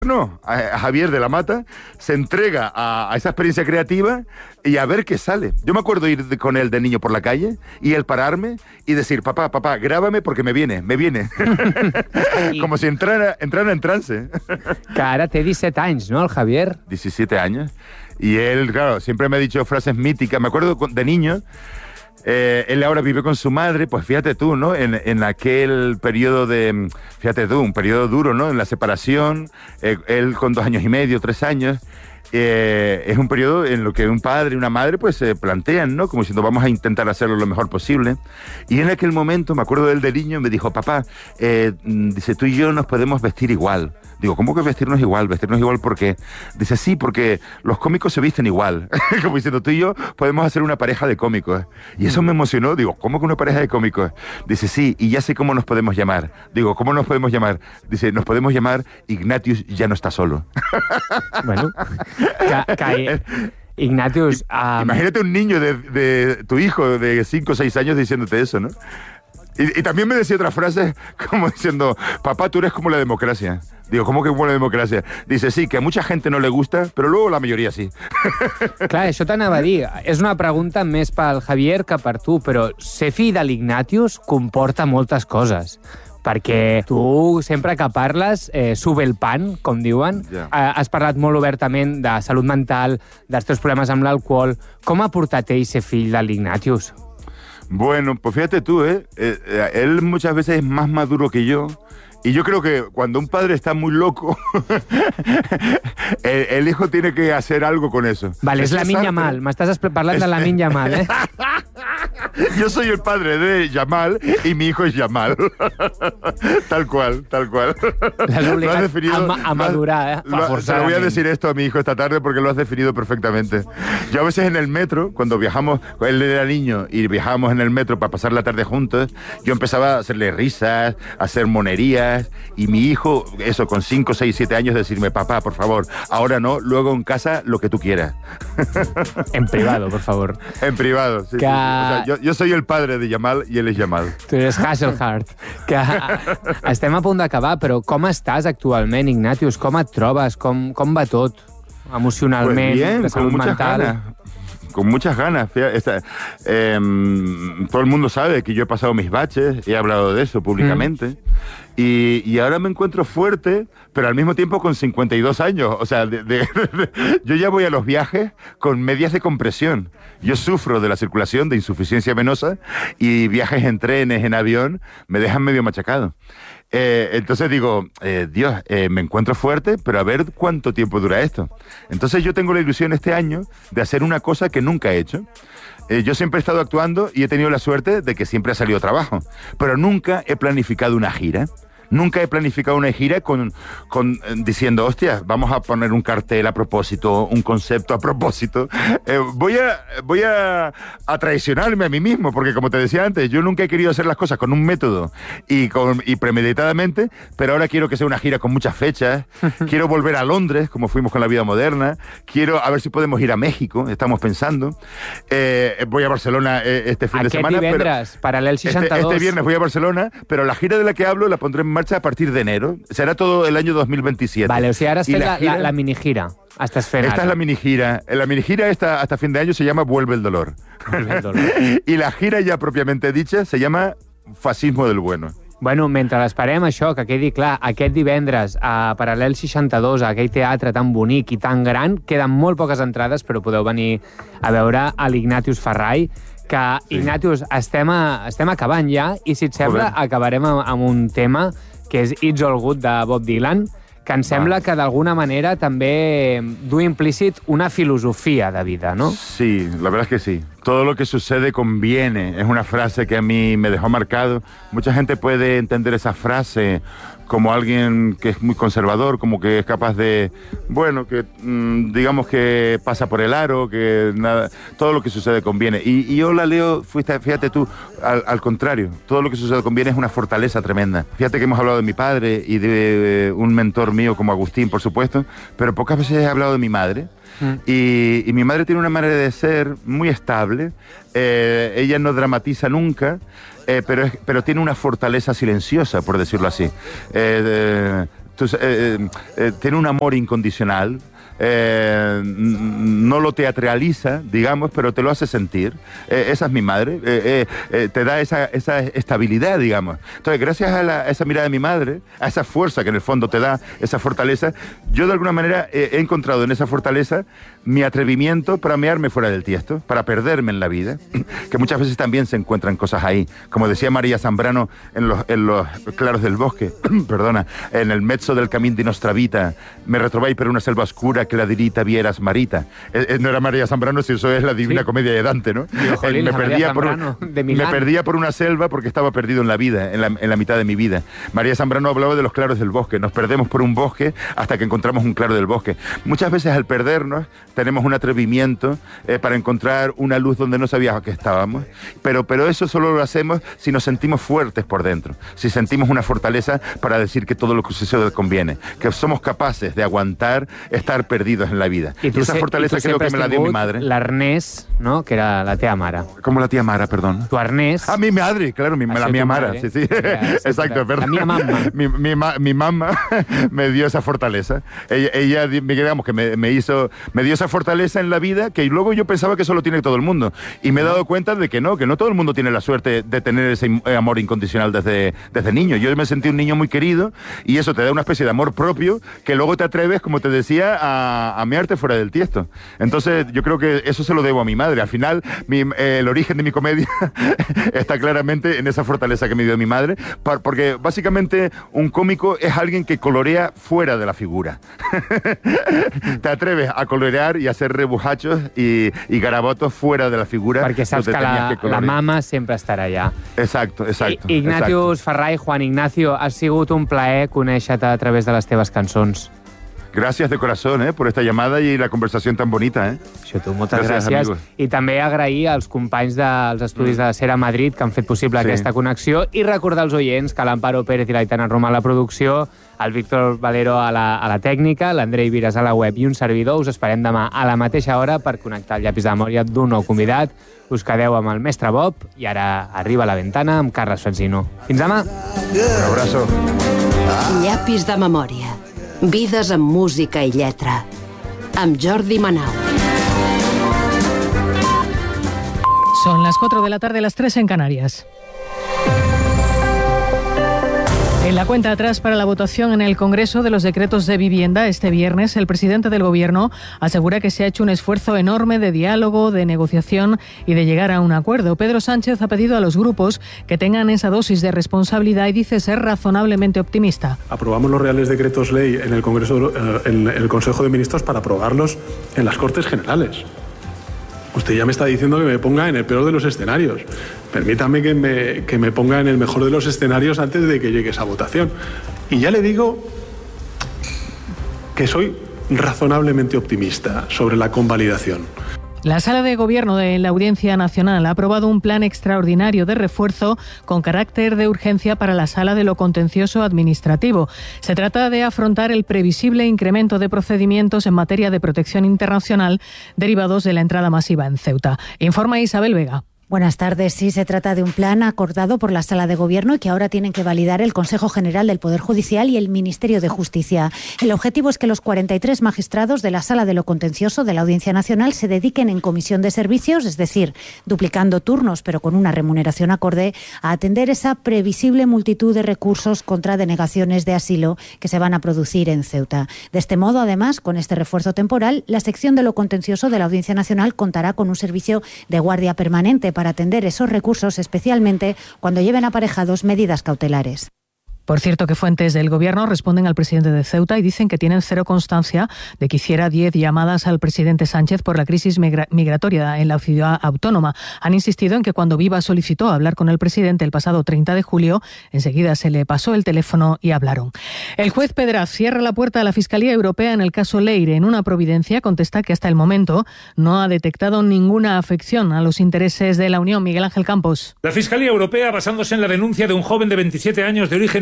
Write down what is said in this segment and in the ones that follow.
No, a Javier de la Mata, se entrega a esa experiencia creativa y a ver qué sale. Yo me acuerdo ir con él de niño por la calle y él pararme y decir, papá, grábame porque me viene. Como si entrara en trance. Que ara té 17 anys, no, el Javier? 17 años. Y él, claro, siempre me ha dicho frases míticas. Me acuerdo de niño... él ahora vive con su madre, pues fíjate tú, ¿no? En aquel periodo fíjate tú, un periodo duro, ¿no? En la separación, él con 2 años y medio, 3 años, es un periodo en lo que un padre y una madre pues se plantean, ¿no? Como diciendo, vamos a intentar hacerlo lo mejor posible. Y en aquel momento, me acuerdo de él de niño, me dijo, papá, dice, tú y yo nos podemos vestir igual. Digo, ¿cómo que vestirnos igual? ¿Vestirnos igual por qué? Dice, sí, porque los cómicos se visten igual. Como diciendo, tú y yo podemos hacer una pareja de cómicos. Y eso me emocionó. Digo, ¿cómo que una pareja de cómicos? Dice, sí, y ya sé cómo nos podemos llamar. Digo, ¿cómo nos podemos llamar? Dice, nos podemos llamar Ignatius ya no está solo. Bueno, Ignatius... Imagínate un niño de tu hijo de 5 o 6 años diciéndote eso, ¿no? Y también me decía otra frase como diciendo, papá, tú eres como la democracia. Digo, ¿cómo que como la democracia? Dice, sí, que a mucha gente no le gusta, però luego la majoria sí. Clar, això t'anava a dir. És una pregunta més pel Javier que per tu, però ser fill de l'Ignatius comporta moltes coses. Perquè tu, sempre que parles, sube el pan, com diuen. Yeah. Has parlat molt obertament de salut mental, dels teus problemes amb l'alcohol. Com ha portat ell ser fill de l'Ignatius? Bueno, pues fíjate tú, él muchas veces es más maduro que yo. Y yo creo que cuando un padre está muy loco, el hijo tiene que hacer algo con eso. Vale, és Lamine Yamal. M'estàs parlant de Lamine Yamal, eh? Yo soy el padre de Yamal y mi hijo es Yamal. Tal cual, tal cual. L'has obligat a madurar, Se lo voy a decir esto a mi hijo esta tarde porque lo has definido perfectamente. Yo a veces en el metro, cuando viajamos, él era niño y viajábamos en el metro para pasar la tarde juntos, yo empezaba a hacerle risas, a hacer monerías, y mi hijo, eso, con 5, 6, 7 años, decirme, papá, por favor, ahora no, luego en casa lo que tú quieras. En privado, por favor. En privado, sí. Que... sí. O sea, yo soy el padre de Yamal i ell és Yamal. Tu eres Hasselhart. Que estem a punt d'acabar, però com estàs actualment, Ignatius? Com et trobes? Com va tot? Emocionalment, pues bien, de salut mental? Con muchas ganas. Todo el mundo sabe que yo he pasado mis baches, he hablado de eso públicamente. Y ahora me encuentro fuerte, pero al mismo tiempo con 52 años. O sea, yo ya voy a los viajes con medias de compresión. Yo sufro de la circulación, de insuficiencia venosa, y viajes en trenes, en avión, me dejan medio machacado. Entonces digo, Dios, me encuentro fuerte, pero a ver cuánto tiempo dura esto. Entonces yo tengo la ilusión este año de hacer una cosa que nunca he hecho. Yo siempre he estado actuando y he tenido la suerte de que siempre ha salido trabajo, pero nunca he planificado una gira. Nunca he planificado una gira diciendo, hostia, vamos a poner un cartel a propósito, un concepto a propósito. Voy a traicionarme a mí mismo, porque como te decía antes, yo nunca he querido hacer las cosas con un método y premeditadamente, pero ahora quiero que sea una gira con muchas fechas. Quiero volver a Londres, como fuimos con La Vida Moderna. Quiero a ver si podemos ir a México, estamos pensando. Voy a Barcelona este fin de semana. Aquest divendres, Paral·lel 62. Este viernes voy a Barcelona, pero la gira de la que hablo la pondré en marcha a partir de enero. Será todo el año 2027. Vale, o sigui, ara has fet la minigira. Estàs fent esta ara. es la minigira. La minigira hasta fin de año se llama Vuelve el dolor. Vuelve el dolor. Y la gira ya propiamente dicha se llama Fascismo del bueno. Bueno, mentre esperem això, que quedi clar, aquest divendres a Paral·lel 62, a aquell teatre tan bonic i tan gran, queden molt poques entrades, però podeu venir a veure a l'Ignatius Farray, que, sí. Ignatius, estem acabant ja, i si et sembla, acabarem amb un tema que és It's All Good de Bob Dylan, que em sembla que d'alguna manera també du implícit una filosofía de vida, ¿no? Sí, la verdad es que sí. Todo lo que sucede conviene. Es una frase que a mí me dejó marcado. Mucha gente puede entender esa frase como alguien que es muy conservador, como que es capaz de, bueno, que digamos que pasa por el aro, que nada, todo lo que sucede conviene. Y yo la leo, fíjate tú, al contrario, todo lo que sucede conviene es una fortaleza tremenda. Fíjate que hemos hablado de mi padre y de un mentor mío como Agustín, por supuesto, pero pocas veces he hablado de mi madre. Y mi madre tiene una manera de ser muy estable, ella no dramatiza nunca, pero tiene una fortaleza silenciosa, por decirlo así. tiene un amor incondicional. No lo teatraliza, digamos, pero te lo hace sentir. Esa es mi madre. Te da esa estabilidad, digamos. Entonces, gracias a esa mirada de mi madre, a esa fuerza que en el fondo te da, esa fortaleza, yo de alguna manera he encontrado en esa fortaleza mi atrevimiento para mearme fuera del tiesto, para perderme en la vida, que muchas veces también se encuentran cosas ahí. Como decía María Zambrano en los claros del bosque, perdona, en el mezzo del camín di nostra vita, me retrovai per una selva oscura que la dirita vieras marita. No era María Zambrano, si eso es la Divina Comedia de Dante, ¿no? Me perdía por una selva porque estaba perdido en la vida, en la mitad de mi vida. María Zambrano hablaba de los claros del bosque. Nos perdemos por un bosque hasta que encontramos un claro del bosque. Muchas veces al perdernos tenemos un atrevimiento para encontrar una luz donde no sabíamos que estábamos, pero eso solo lo hacemos si nos sentimos fuertes por dentro, si sentimos una fortaleza para decir que todo lo que sucede conviene, que somos capaces de aguantar estar perdidos en la vida. Y esa fortaleza creo que me la dio mi madre. L'arnès, no?, que era la teva mare. ¿Cómo la tía Mara, perdón? Tu arnès. Ah, mi madre, claro, la mía Mara, sí. Exacto, perdón. La mía mamá. Mi mamá me dio esa fortaleza. Ella digamos que me dio esa fortaleza en la vida que luego yo pensaba que eso lo tiene todo el mundo. Y me he dado cuenta de que no todo el mundo tiene la suerte de tener ese amor incondicional desde niño. Yo me sentí un niño muy querido y eso te da una especie de amor propio que luego te atreves, como te decía, a mearte fuera del tiesto. Entonces yo creo que eso se lo debo a mi madre. Al final, el origen de mi comedia está claramente en esa fortaleza que me dio mi madre, porque básicamente un cómico es alguien que colorea fuera de la figura. Te atreves a colorear y a hacer rebujachos y garabatos fuera de la figura. Perquè saps que la mama sempre estarà allà. Exacto. Ignatius Ferray, Juan Ignacio, ha sigut un plaer conèixer-te a través de les teves cançons. Gracias de corazón, por esta llamada y la conversación tan bonita, Això, tu, moltes gràcies. I també agrair als companys dels estudis de Ser a Madrid que han fet possible aquesta connexió i recordar als oients que l'Amparo Pérez i l'Aitana Roma a la producció, el Víctor Valero a la tècnica, l'Andrei Viras a la web i un servidor. Us esperem demà a la mateixa hora per connectar el llapis de memòria d'un nou convidat. Us quedeu amb el mestre Bob i ara arriba a la ventana amb Carles Francino. Fins demà. Un abrazo. Llapis de memòria. Vides amb música i lletra. Amb Jordi Manau. Son las 4 de la tarde, las 3 en Canarias. En la cuenta atrás para la votación en el Congreso de los decretos de vivienda este viernes, el presidente del Gobierno asegura que se ha hecho un esfuerzo enorme de diálogo, de negociación y de llegar a un acuerdo. Pedro Sánchez ha pedido a los grupos que tengan esa dosis de responsabilidad y dice ser razonablemente optimista. Aprobamos los reales decretos ley en el Congreso, en el Consejo de Ministros para aprobarlos en las Cortes Generales. Usted ya me está diciendo que me ponga en el peor de los escenarios. Permítame que me ponga en el mejor de los escenarios antes de que llegue esa votación. Y ya le digo que soy razonablemente optimista sobre la convalidación. La Sala de Gobierno de la Audiencia Nacional ha aprobado un plan extraordinario de refuerzo con carácter de urgencia para la Sala de lo Contencioso Administrativo. Se trata de afrontar el previsible incremento de procedimientos en materia de protección internacional derivados de la entrada masiva en Ceuta. Informa Isabel Vega. Buenas tardes. Sí, se trata de un plan acordado por la Sala de Gobierno y que ahora tienen que validar el Consejo General del Poder Judicial y el Ministerio de Justicia. El objetivo es que los 43 magistrados de la Sala de lo Contencioso de la Audiencia Nacional se dediquen en comisión de servicios, es decir, duplicando turnos pero con una remuneración acorde, a atender esa previsible multitud de recursos contra denegaciones de asilo que se van a producir en Ceuta. De este modo, además, con este refuerzo temporal, la sección de lo contencioso de la Audiencia Nacional contará con un servicio de guardia permanente para atender esos recursos, especialmente cuando lleven aparejados medidas cautelares. Por cierto, que fuentes del Gobierno responden al presidente de Ceuta y dicen que tienen cero constancia de que hiciera 10 llamadas al presidente Sánchez por la crisis migratoria en la ciudad autónoma. Han insistido en que cuando Viva solicitó hablar con el presidente el pasado 30 de julio, enseguida se le pasó el teléfono y hablaron. El juez Pedraz cierra la puerta a la Fiscalía Europea en el caso Leire. En una providencia contesta que hasta el momento no ha detectado ninguna afección a los intereses de la Unión. Miguel Ángel Campos. La Fiscalía Europea, basándose en la denuncia de un joven de 27 años de origen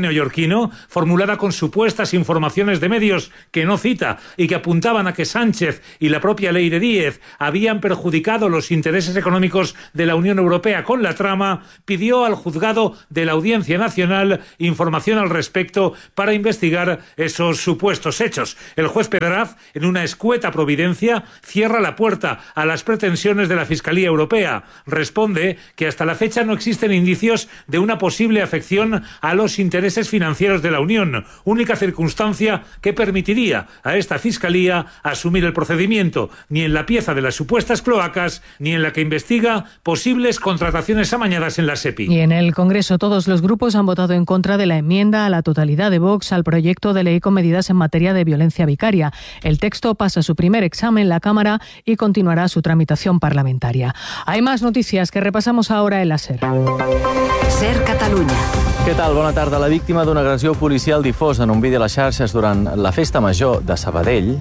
neoyorquino, formulada con supuestas informaciones de medios que no cita y que apuntaban a que Sánchez y la propia ley de Díez habían perjudicado los intereses económicos de la Unión Europea con la trama, pidió al juzgado de la Audiencia Nacional información al respecto para investigar esos supuestos hechos. El juez Pedraz, en una escueta providencia, cierra la puerta a las pretensiones de la Fiscalía Europea. Responde que hasta la fecha no existen indicios de una posible afección a los intereses financieros de la Unión, única circunstancia que permitiría a esta Fiscalía asumir el procedimiento, ni en la pieza de las supuestas cloacas, ni en la que investiga posibles contrataciones amañadas en la SEPI. Y en el Congreso todos los grupos han votado en contra de la enmienda a la totalidad de Vox al proyecto de ley con medidas en materia de violencia vicaria. El texto pasa su primer examen en la Cámara y continuará su tramitación parlamentaria. Hay más noticias que repasamos ahora en la SER. SER Catalunya. Què tal? Bona tarda. La víctima d'una agressió policial difosa en un vídeo a les xarxes durant la festa major de Sabadell.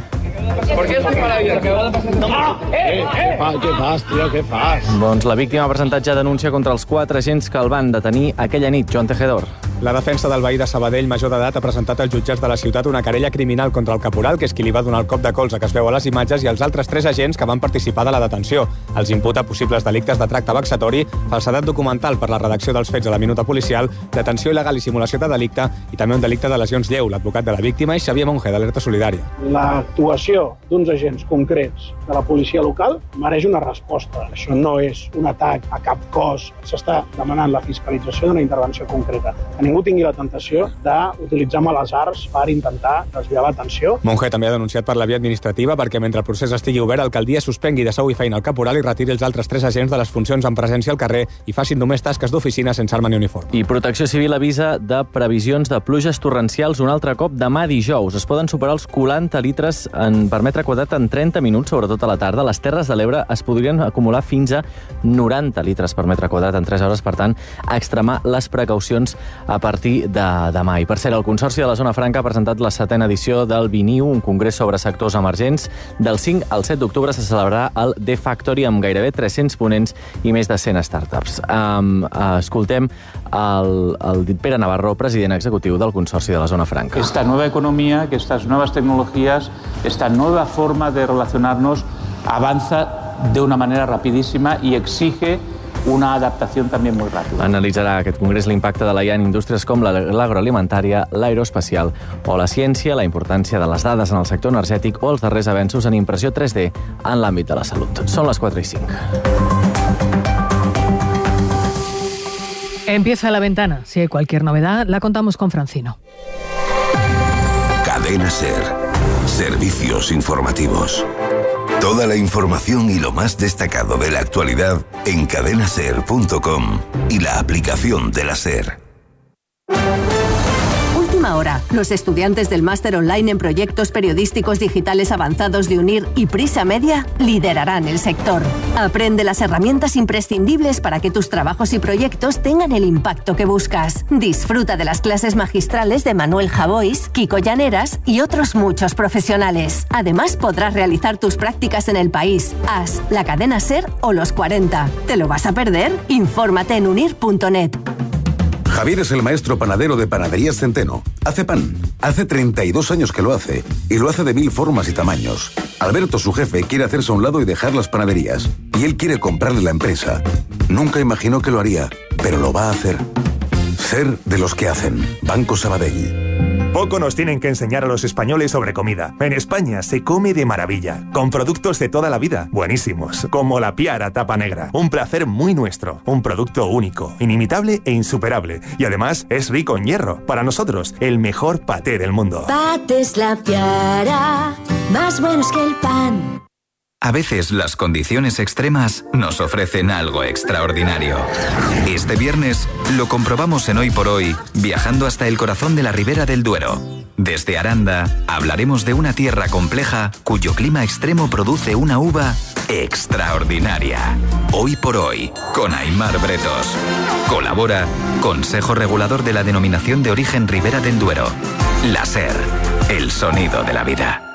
Què fas? Doncs la víctima ha presentat ja denúncia contra els 4 agents que el van detenir aquella nit. Joan Tejedor. La defensa del veí de Sabadell, major d'edat, ha presentat als jutjats de la ciutat una querella criminal contra el caporal, que és qui li va donar el cop de colze que es veu a les imatges, i els altres 3 agents que van participar de la detenció. Els imputa possibles delictes de tracte vexatori, falsedat documental per la redacció dels fets a la minuta policial, detenció il·legal i simulació de delicte i també un delicte de lesions lleu. L'advocat de la víctima és Xavier Monge, d'Alerta Solidària. L'actuació d'uns agents concrets de la policia local mereix una resposta. Això no és un atac a cap cos. S'està demanant la fiscalització d'una intervenció concreta. Que ningú tingui la tentació d'utilitzar males arts per intentar desviar l'atenció. Monge també ha denunciat per la via administrativa perquè mentre el procés estigui obert, l'alcaldia suspengui de sou i feina al caporal i retiri els altres 3 agents de les funcions en presència al carrer i facin només tasques d'oficina sense arma ni uniforme. I Protecció Civil avisa de previsions de pluges torrencials un altre cop demà dijous. Es poden superar els 40 litres per metre quadrat en 30 minuts, sobretot a la tarda. Les Terres de l'Ebre es podrien acumular fins a 90 litres per metre quadrat en 3 hores. Per tant, a extremar les precaucions a partir de demà. I per cert, el Consorci de la Zona Franca ha presentat la 7ª edició del Viniu, un congrés sobre sectors emergents. Del 5 al 7 d'octubre se celebrarà el The Factory amb gairebé 300 ponents i més de 100 startups. Escoltem el Pere Navarro, president executiu del Consorci de la Zona Franca. Esta nueva economía, que estas nuevas tecnologías, esta nueva forma de relacionarnos avanza de una manera rapidísima y exige una adaptación también muy rápida. Analitzarà aquest congrés l'impacte de l'IA en indústries com l'agroalimentària, l'aeroespacial o la ciència, la importància de les dades en el sector energètic o els darrers avenços en impressió 3D en l'àmbit de la salut. Són les 4:05. Empieza la ventana. Si hay cualquier novedad, la contamos con Francino. Cadena SER. Servicios informativos. Toda la información y lo más destacado de la actualidad en cadenaser.com y la aplicación de la SER. Última hora. Los estudiantes del máster online en proyectos periodísticos digitales avanzados de UNIR y Prisa Media liderarán el sector. Aprende las herramientas imprescindibles para que tus trabajos y proyectos tengan el impacto que buscas. Disfruta de las clases magistrales de Manuel Javois, Kiko Llaneras y otros muchos profesionales. Además, podrás realizar tus prácticas en el país, AS, la cadena SER o los 40. ¿Te lo vas a perder? Infórmate en unir.net. Javier es el maestro panadero de Panaderías Centeno. Hace pan. Hace 32 años que lo hace. Y lo hace de 1000 formas y tamaños. Alberto, su jefe, quiere hacerse a un lado y dejar las panaderías. Y él quiere comprarle la empresa. Nunca imaginó que lo haría, pero lo va a hacer. Ser de los que hacen. Banco Sabadell. Poco nos tienen que enseñar a los españoles sobre comida. En España se come de maravilla, con productos de toda la vida, buenísimos, como la Piara tapa negra. Un placer muy nuestro, un producto único, inimitable e insuperable. Y además es rico en hierro. Para nosotros, el mejor paté del mundo. Patés La Piara, más buenos que el pan. A veces las condiciones extremas nos ofrecen algo extraordinario. Este viernes lo comprobamos en Hoy por Hoy, viajando hasta el corazón de la Ribera del Duero. Desde Aranda hablaremos de una tierra compleja cuyo clima extremo produce una uva extraordinaria. Hoy por Hoy, con Aimar Bretos. Colabora Consejo Regulador de la Denominación de Origen Ribera del Duero. La SER, el sonido de la vida.